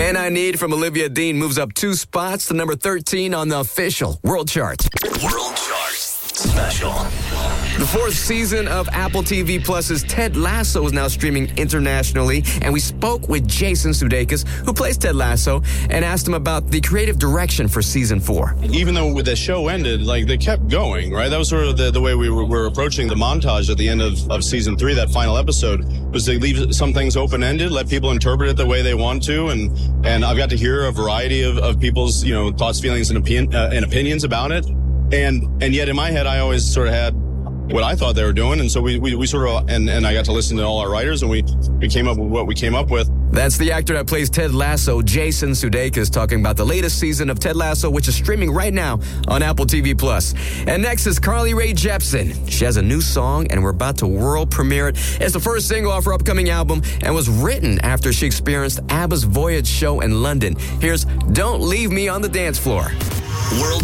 Man I Need from Olivia Dean moves up 2 spots to number 13 on the official World Chart. World Chart Special. The 4th season of Apple TV Plus's Ted Lasso is now streaming internationally, and we spoke with Jason Sudeikis, who plays Ted Lasso, and asked him about the creative direction for season 4. Even though the show ended, they kept going, right? That was sort of the way we were approaching the montage at the end of season 3, that final episode, was to leave some things open-ended, let people interpret it the way they want to, and I've got to hear a variety of people's, thoughts, feelings, and opinions about it. And yet in my head, I always sort of had what I thought they were doing. And so we sort of, and I got to listen to all our writers, and we came up with what we came up with. That's the actor that plays Ted Lasso, Jason Sudeikis, talking about the latest season of Ted Lasso, which is streaming right now on Apple TV+. And next is Carly Rae Jepsen. She has a new song, and we're about to world premiere it. It's the first single off her upcoming album and was written after she experienced ABBA's Voyage show in London. Here's Don't Leave Me on the Dance Floor. World